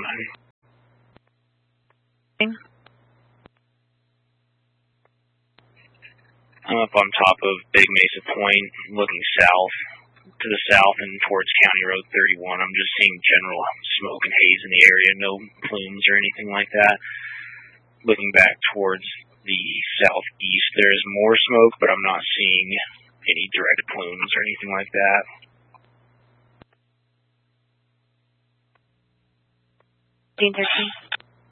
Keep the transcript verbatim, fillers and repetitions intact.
I'm up on top of Big Mesa Point, looking south, to the south and towards County Road thirty-one. I'm just seeing general smoke and haze in the area, no plumes or anything like that. Looking back towards the southeast, there's more smoke, but I'm not seeing any direct plumes or anything like that. Dean thirteen.